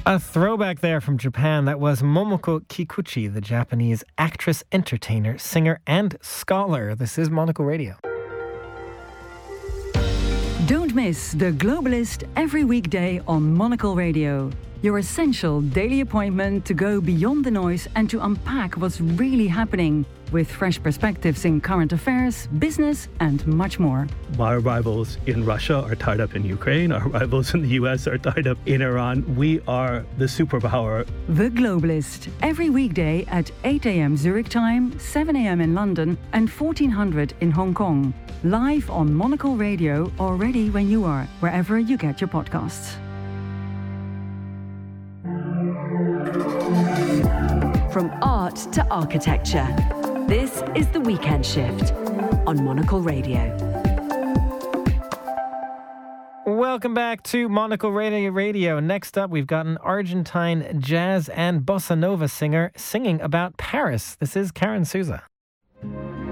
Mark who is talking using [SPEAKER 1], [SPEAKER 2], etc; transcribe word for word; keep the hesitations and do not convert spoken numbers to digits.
[SPEAKER 1] A throwback there from Japan. That was Momoko Kikuchi, the Japanese actress, entertainer, singer, and scholar. This is Monocle Radio.
[SPEAKER 2] Don't miss The Globalist every weekday on Monocle Radio. Your essential daily appointment to go beyond the noise and to unpack what's really happening with fresh perspectives in current affairs, business, and much more.
[SPEAKER 3] Our rivals in Russia are tied up in Ukraine. Our rivals in the U S are tied up in Iran. We are the superpower.
[SPEAKER 2] The Globalist, every weekday at eight a.m. Zurich time, seven a.m. in London, and fourteen hundred in Hong Kong. Live on Monocle Radio, or ready when you are, wherever you get your podcasts.
[SPEAKER 4] From art to architecture, this is The Weekend Shift on Monocle Radio.
[SPEAKER 1] Welcome back to Monocle Radio Radio. Next up, we've got an Argentine jazz and bossa nova singer singing about Paris. This is Karen Souza.